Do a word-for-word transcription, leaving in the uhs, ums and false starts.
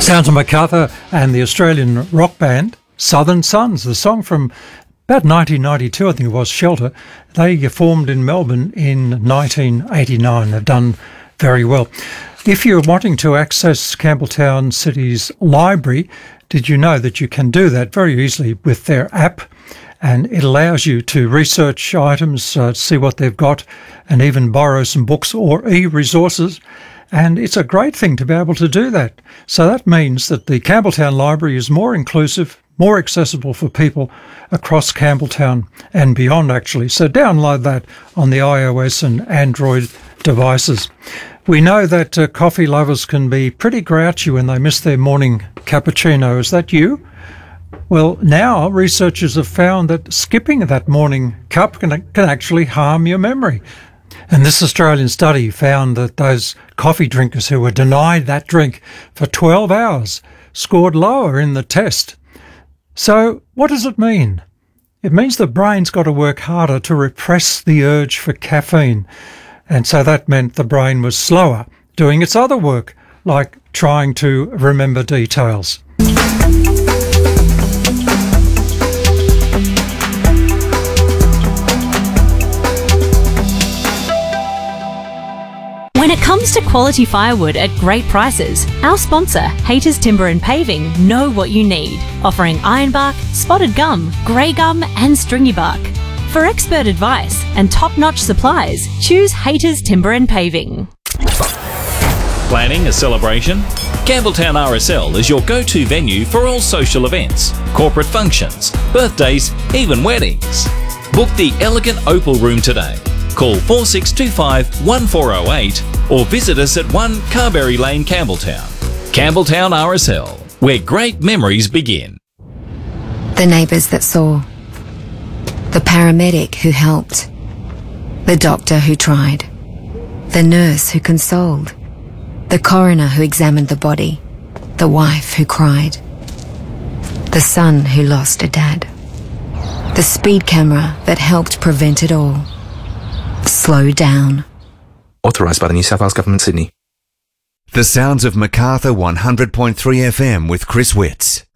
Sounds of Macarthur and the Australian rock band Southern Sons. The song from about nineteen ninety-two, I think it was, Shelter. They formed in Melbourne in nineteen eighty-nine. They've done very well. If you're wanting to access Campbelltown City's library, did you know that you can do that very easily with their app? And it allows you to research items, uh, see what they've got, and even borrow some books or e-resources. And it's a great thing to be able to do that. So that means that the Campbelltown Library is more inclusive, more accessible for people across Campbelltown and beyond, actually. So download that on the iOS and Android devices. We know that uh, coffee lovers can be pretty grouchy when they miss their morning cappuccino. Is that you? Well, now researchers have found that skipping that morning cup can, can actually harm your memory. And this Australian study found that those coffee drinkers who were denied that drink for twelve hours scored lower in the test. So what does it mean? It means the brain's got to work harder to repress the urge for caffeine. And so that meant the brain was slower doing its other work, like trying to remember details. When it comes to quality firewood at great prices, our sponsor, Haters Timber and Paving, know what you need, offering ironbark, spotted gum, grey gum and stringy bark. For expert advice and top-notch supplies, choose Haters Timber and Paving. Planning a celebration? Campbelltown R S L is your go-to venue for all social events, corporate functions, birthdays, even weddings. Book the elegant Opal Room today. Call four six two five, one four zero eight or visit us at one Carberry Lane, Campbelltown. Campbelltown R S L, where great memories begin. The neighbours that saw. The paramedic who helped. The doctor who tried. The nurse who consoled. The coroner who examined the body. The wife who cried. The son who lost a dad. The speed camera that helped prevent it all. Slow down. Authorised by the New South Wales Government, Sydney. The sounds of Macarthur one hundred point three F M with Chris Witts.